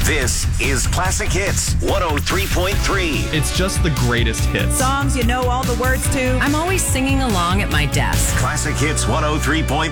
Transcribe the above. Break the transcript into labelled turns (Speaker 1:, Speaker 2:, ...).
Speaker 1: This is Classic Hits 103.3.
Speaker 2: It's just the greatest hits.
Speaker 3: Songs you know all the words to.
Speaker 4: I'm always singing along at my desk.
Speaker 1: Classic Hits 103.3.